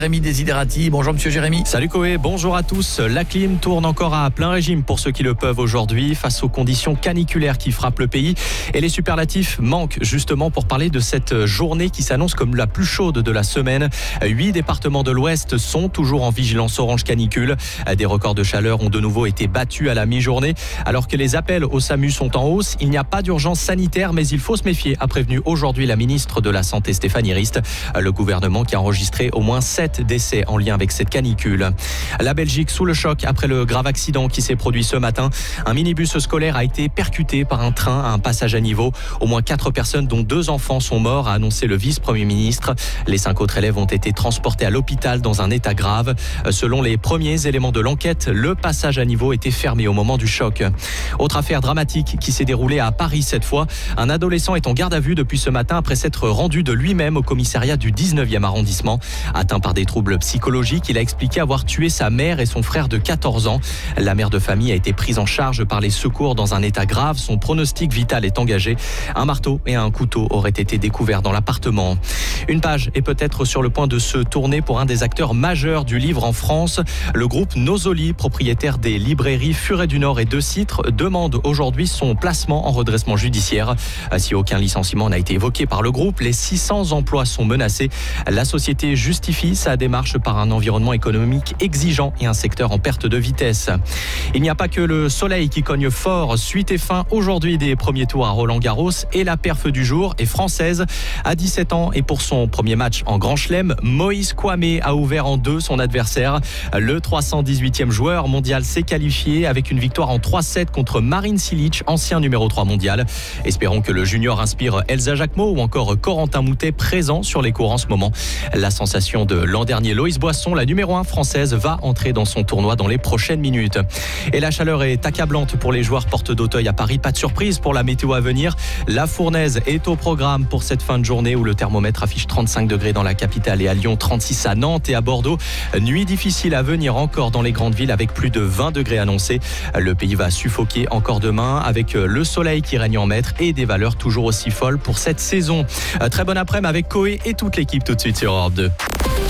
Jérémy Desiderati. Bonjour Monsieur Jérémy. Salut Koé, bonjour à tous. La clim tourne encore à plein régime pour ceux qui le peuvent aujourd'hui face aux conditions caniculaires qui frappent le pays. Et les superlatifs manquent justement pour parler de cette journée qui s'annonce comme la plus chaude de la semaine. 8 départements de l'Ouest sont toujours en vigilance orange canicule. Des records de chaleur ont de nouveau été battus à la mi-journée. Alors que les appels au SAMU sont en hausse, il n'y a pas d'urgence sanitaire, mais il faut se méfier, a prévenu aujourd'hui la ministre de la Santé Stéphanie Rist. Le gouvernement qui a enregistré au moins 7 décès en lien avec cette canicule. La Belgique sous le choc après le grave accident qui s'est produit ce matin. Un minibus scolaire a été percuté par un train à un passage à niveau. Au moins 4 personnes, dont 2 enfants, sont morts, a annoncé le vice-premier ministre. Les 5 autres élèves ont été transportés à l'hôpital dans un état grave. Selon les premiers éléments de l'enquête, le passage à niveau était fermé au moment du choc. Autre affaire dramatique qui s'est déroulée à Paris cette fois. Un adolescent est en garde à vue depuis ce matin après s'être rendu de lui-même au commissariat du 19e arrondissement. Atteint par des troubles psychologiques, il a expliqué avoir tué sa mère et son frère de 14 ans. La mère de famille a été prise en charge par les secours dans un état grave. Son pronostic vital est engagé. Un marteau et un couteau auraient été découverts dans l'appartement. Une page est peut-être sur le point de se tourner pour un des acteurs majeurs du livre en France. Le groupe Nosoli, propriétaire des librairies Furet du Nord et De Citre, demande aujourd'hui son placement en redressement judiciaire. Si aucun licenciement n'a été évoqué par le groupe, les 600 emplois sont menacés. La société justifie sa démarche par un environnement économique exigeant et un secteur en perte de vitesse. Il n'y a pas que le soleil qui cogne fort. Suite et fin aujourd'hui des premiers tours à Roland-Garros et la perf du jour est française. À 17 ans et pour son premier match en Grand Chelem, Moïse Kouamé a ouvert en 2 son adversaire. Le 318e joueur mondial s'est qualifié avec une victoire en 3-7 contre Marin Cilic, ancien numéro 3 mondial. Espérons que le junior inspire Elsa Jacquemot ou encore Corentin Moutet présent sur les cours en ce moment. La sensation de l'an dernier, Loïs Boisson, la numéro 1 française, va entrer dans son tournoi dans les prochaines minutes. Et la chaleur est accablante pour les joueurs Porte d'Auteuil à Paris. Pas de surprise pour la météo à venir. La fournaise est au programme pour cette fin de journée où le thermomètre affiche 35 degrés dans la capitale et à Lyon, 36 à Nantes et à Bordeaux. Nuit difficile à venir encore dans les grandes villes avec plus de 20 degrés annoncés. Le pays va suffoquer encore demain avec le soleil qui règne en maître et des valeurs toujours aussi folles pour cette saison. Très bon après-midi avec Koé et toute l'équipe tout de suite sur Europe 2.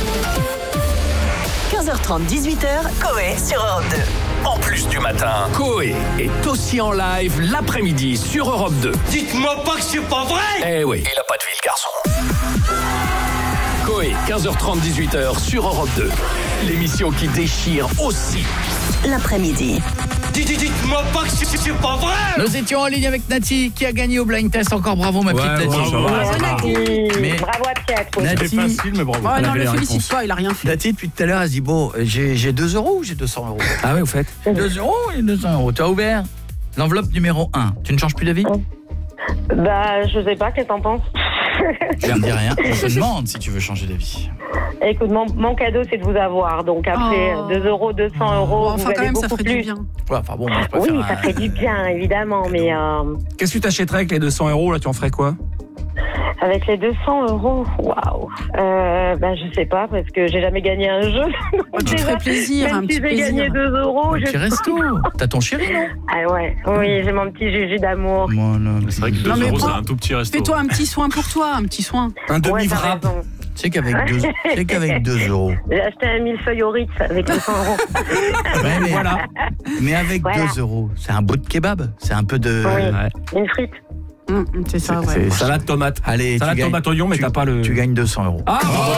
15h30, 18h, Koé sur Europe 2. En plus du matin, Koé est aussi en live l'après-midi sur Europe 2. Dites-moi pas que c'est pas vrai! Eh oui, il a pas de vie le garçon. Koé, 15h30, 18h sur Europe 2. L'émission qui déchire aussi L'après-midi. Dites-moi pas que c'est pas vrai! Nous étions en ligne avec Nati qui a gagné au blind test. Encore bravo ma petite Nati. Mais Bravo à Pietro. Nati, facile, mais bravo. Oh non, le félicite pas, il a rien fait. Nati depuis tout à l'heure elle se dit bon j'ai 2 euros ou j'ai 200 euros? Ah oui, vous faites 2 euros et 200 euros. Tu as ouvert l'enveloppe numéro 1. Tu ne changes plus d'avis? Bah, je sais pas, qu'est-ce que t'en penses? Je ne dis rien. On te demande si tu veux changer d'avis. Écoute, mon cadeau, c'est de vous avoir. Donc après 2 euros, 200 euros, Enfin, vous quand allez même, ça beaucoup ferait plus. du bien. Ouais, enfin bon, moi, je Oui, préfère ça ferait du bien, évidemment, mais Qu'est-ce que tu t'achèterais avec les 200 euros là? Tu en ferais quoi? avec les 200 euros, waouh. Bah, je sais pas, parce que j'ai jamais gagné un jeu. Donc Tu te ferais plaisir, même un si petit j'ai plaisir. gagné 2 euros, un petit resto. T'as ton chéri, non? Ah ouais, oui, j'ai mon petit Juju d'amour. Moi, non. C'est vrai que 2 Non, mais euros, prends- c'est un tout petit resto. Fais-toi un petit soin pour toi, un petit soin. Un Ouais, t'as demi-wrap. raison. Tu sais qu'avec 2 euros. J'ai acheté un millefeuille au Ritz avec 200 euros. Ouais, mais, Voilà. mais avec Voilà. 2 euros, c'est un bout de kebab. C'est un peu de. Oui. Une frite. C'est ça, ouais. C'est salade tomate. Allez, Salade tu gagnes, tomate oignon, mais t'as pas le. tu gagnes 200 euros. Ah bravo.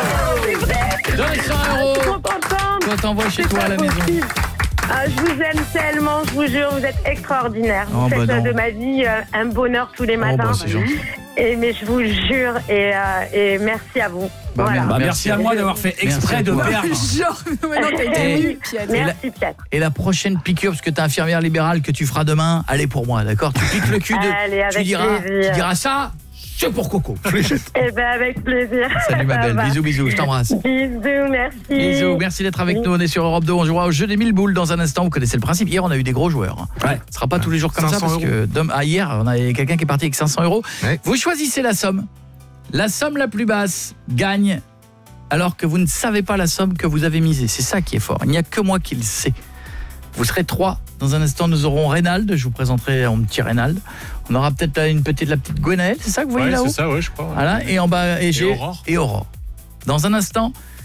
200 euros. Je suis trop contente. Toi, t'envoies chez C'est toi pas à la maison. possible. Ah, je vous aime tellement, je vous jure, vous êtes extraordinaires. Oh, Vous bah faites non. de ma vie un bonheur tous les Oh, matins. bah, c'est gentil. Mais je vous jure, et merci à vous. Bah, voilà. Bah, merci à moi d'avoir fait exprès de Merci à toi. perdre. Genre, mais non, t'as été Et- nul, Piet. Merci, Pierre. Et la prochaine piqûre, parce que t'es infirmière libérale que tu feras demain, elle est pour moi, d'accord? Tu piques le cul de. Allez, avec tu plaisir. diras ça, c'est pour Coco. Eh ben, avec plaisir. Salut ma Ça belle, va. bisous, je t'embrasse. Bisous, merci. Bisous, merci d'être avec nous, on est sur Europe 2, on jouera au jeu des 1000 boules dans un instant, vous connaissez le principe, hier on a eu des gros joueurs. Ouais. Ce sera pas tous les jours comme ça 500 parce que hier on avait quelqu'un qui est parti avec 500 euros. Ouais. Vous choisissez la somme. La somme la plus basse gagne alors que vous ne savez pas la somme que vous avez misée. C'est ça qui est fort, il n'y a que moi qui le sais. Vous serez 3. Dans un instant, nous aurons Reynald. Je vous présenterai mon petit Reynald. On aura peut-être la petite Gwenaëlle, c'est ça que vous voyez là-haut? C'est ça, ouais, je crois. Ouais. Voilà, et en bas, j'ai Aurore. et Aurore. Dans un instant,